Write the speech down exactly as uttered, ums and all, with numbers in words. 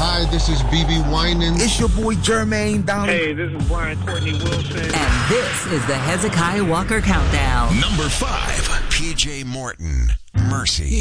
Hi, this is B B Winans. It's your boy Jermaine Dowling. Hey, this is Brian Courtney Wilson. And this is the Hezekiah Walker Countdown. Number five, P J Morton, Mercy.